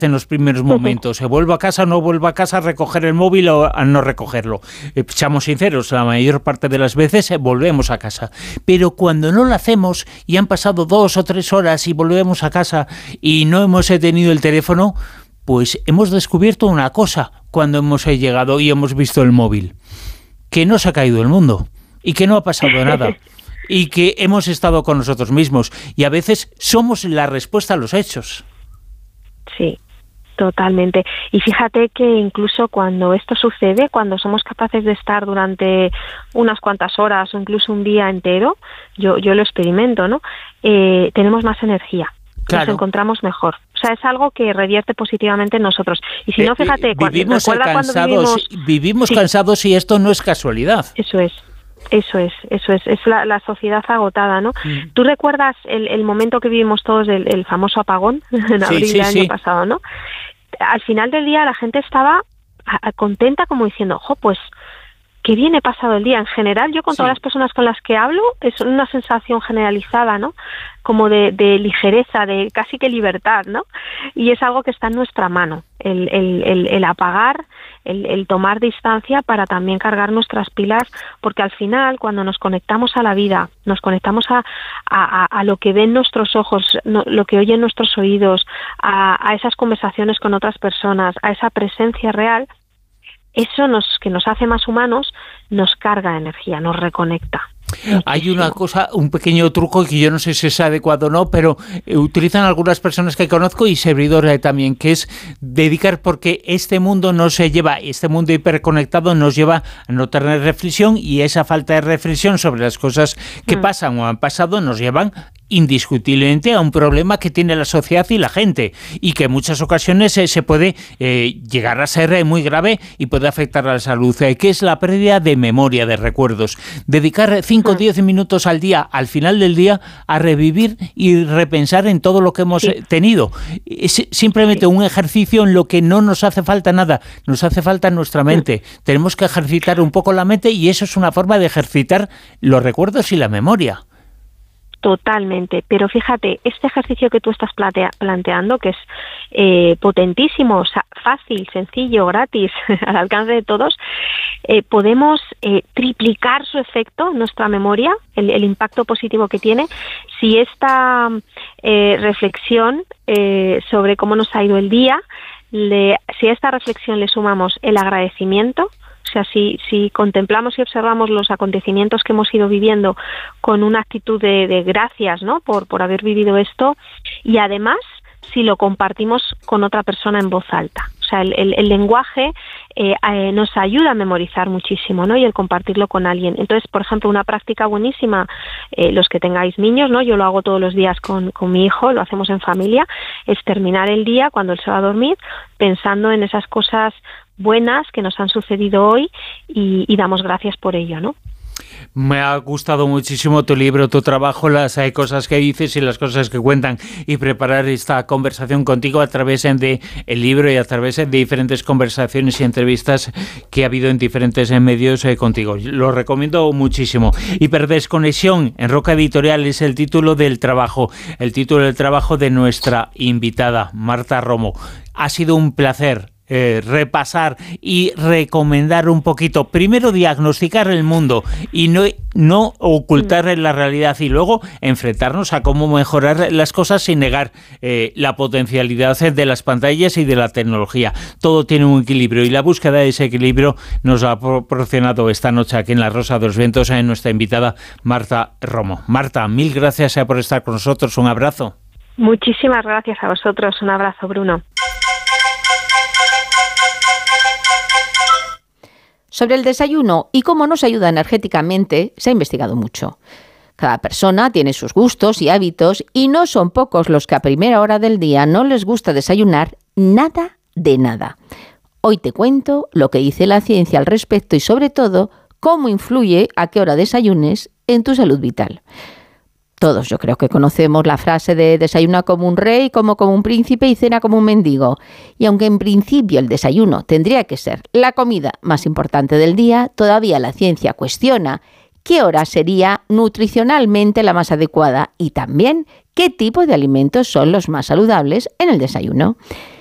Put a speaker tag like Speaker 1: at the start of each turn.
Speaker 1: en los primeros momentos. ¿Se vuelve a casa o no vuelve a casa, a recoger el móvil o a no recogerlo? Seamos sinceros, la mayor parte de las veces volvemos a casa. Pero cuando no lo hacemos y han pasado 2 o 3 horas y volvemos a casa y no hemos tenido el teléfono, pues hemos descubierto una cosa cuando hemos llegado y hemos visto el móvil. Que no se ha caído el mundo y que no ha pasado nada. Y que hemos estado con nosotros mismos. Y a veces somos la respuesta a los hechos.
Speaker 2: Sí. Totalmente. Y fíjate que incluso cuando esto sucede, cuando somos capaces de estar durante unas cuantas horas o incluso un día entero, yo lo experimento, ¿no? Tenemos más energía. Claro. Nos encontramos mejor. O sea, es algo que revierte positivamente en nosotros. Y si no, fíjate,
Speaker 1: vivimos cansados y esto no es casualidad.
Speaker 2: Eso es la sociedad agotada, ¿no? ¿Tú recuerdas el momento que vivimos todos, el famoso apagón en abril del año pasado, ¿no? Al final del día la gente estaba contenta, como diciendo, pues qué bien he pasado el día. En general, yo con todas las personas con las que hablo, es una sensación generalizada, ¿no? Como de ligereza, de casi que libertad, ¿no? Y es algo que está en nuestra mano, el apagar, el tomar distancia para también cargar nuestras pilas, porque al final, cuando nos conectamos a la vida, nos conectamos a lo que ven nuestros ojos, lo que oyen nuestros oídos, a esas conversaciones con otras personas, a esa presencia real, eso que nos hace más humanos, nos carga energía, nos reconecta.
Speaker 1: Hay una cosa, un pequeño truco que yo no sé si es adecuado o no, pero utilizan algunas personas que conozco y servidores también, que es dedicar, porque este mundo este mundo hiperconectado nos lleva a no tener reflexión, y esa falta de reflexión sobre las cosas que pasan o han pasado nos llevan indiscutiblemente a un problema que tiene la sociedad y la gente, y que en muchas ocasiones se puede llegar a ser muy grave y puede afectar a la salud, que es la pérdida de memoria, de recuerdos. Dedicar 5 o 10 minutos al día, al final del día, a revivir y repensar en todo lo que hemos tenido. Es simplemente un ejercicio en lo que no nos hace falta nada, nos hace falta nuestra mente. Tenemos que ejercitar un poco la mente, y eso es una forma de ejercitar los recuerdos y la memoria.
Speaker 2: Totalmente, pero fíjate, este ejercicio que tú estás planteando, que es potentísimo, fácil, sencillo, gratis, al alcance de todos, podemos triplicar su efecto en nuestra memoria, el impacto positivo que tiene, si esta reflexión sobre cómo nos ha ido el día, si a esta reflexión le sumamos el agradecimiento. O sea, si contemplamos y observamos los acontecimientos que hemos ido viviendo con una actitud de gracias, ¿no? por haber vivido esto, y además si lo compartimos con otra persona en voz alta. O sea, el lenguaje nos ayuda a memorizar muchísimo, ¿no? Y el compartirlo con alguien. Entonces, por ejemplo, una práctica buenísima, los que tengáis niños, ¿no? Yo lo hago todos los días con mi hijo, lo hacemos en familia, es terminar el día cuando él se va a dormir pensando en esas cosas buenas que nos han sucedido hoy y damos gracias por ello, ¿no?
Speaker 1: Me ha gustado muchísimo tu libro, tu trabajo, las cosas que dices y las cosas que cuentan, y preparar esta conversación contigo a través de el libro y a través de diferentes conversaciones y entrevistas que ha habido en diferentes medios contigo. Lo recomiendo muchísimo. Hiperdesconexión en Roca Editorial es el título del trabajo de nuestra invitada, Marta Romo. Ha sido un placer repasar y recomendar un poquito. Primero, diagnosticar el mundo y no ocultar la realidad, y luego enfrentarnos a cómo mejorar las cosas sin negar la potencialidad de las pantallas y de la tecnología. Todo tiene un equilibrio, y la búsqueda de ese equilibrio nos lo ha proporcionado esta noche aquí en La Rosa de los Vientos nuestra invitada Marta Romo. Marta, mil gracias por estar con nosotros. Un abrazo.
Speaker 2: Muchísimas gracias a vosotros. Un abrazo, Bruno.
Speaker 3: Sobre el desayuno y cómo nos ayuda energéticamente, se ha investigado mucho. Cada persona tiene sus gustos y hábitos, y no son pocos los que a primera hora del día no les gusta desayunar nada de nada. Hoy te cuento lo que dice la ciencia al respecto y, sobre todo, cómo influye a qué hora desayunes en tu salud vital. Todos yo creo que conocemos la frase de desayuna como un rey, como un príncipe y cena como un mendigo. Y aunque en principio el desayuno tendría que ser la comida más importante del día, todavía la ciencia cuestiona qué hora sería nutricionalmente la más adecuada y también qué tipo de alimentos son los más saludables en el desayuno.